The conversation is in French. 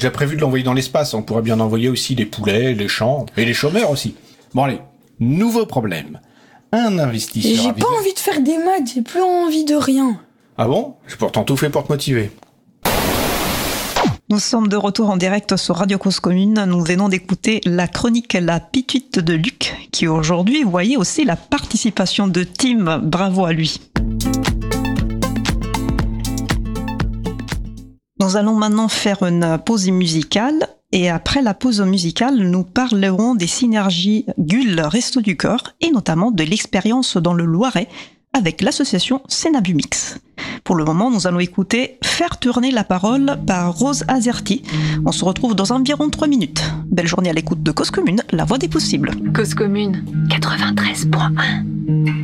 J'ai prévu de l'envoyer dans l'espace, on pourrait bien envoyer aussi les poulets, les champs, et les chômeurs aussi. Bon allez, nouveau problème. Un investisseur... J'ai pas envie de faire des maths, j'ai plus envie de rien. Ah bon? J'ai pourtant tout fait pour te motiver. Nous sommes de retour en direct sur Radio Cause Commune. Nous venons d'écouter la chronique La Pituite de Luc, qui aujourd'hui voyait aussi la participation de Tim. Bravo à lui. Nous allons maintenant faire une pause musicale. Et après la pause musicale, nous parlerons des synergies GUL Resto du Cœur et notamment de l'expérience dans le Loiret avec l'association Sénabumix. Pour le moment, nous allons écouter Faire tourner la parole par Rose Azerty. On se retrouve dans environ 3 minutes. Belle journée à l'écoute de Cause Commune, la voix des possibles. Cause Commune 93.1.